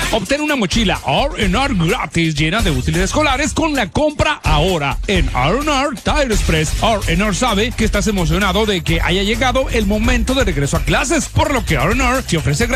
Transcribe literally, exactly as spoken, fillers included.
Obtén una mochila R and R gratis llena de útiles escolares con la compra ahora en R and R Tire Express. R and R sabe que estás emocionado de que haya llegado el momento de regreso a clases, por lo que R and R te ofrece